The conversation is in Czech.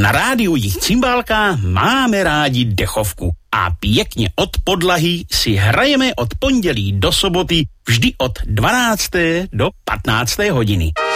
Na rádiu Jich Cymbálka máme rádi dechovku a pěkně od podlahy si hrajeme od pondělí do soboty vždy od 12. do 15. hodiny.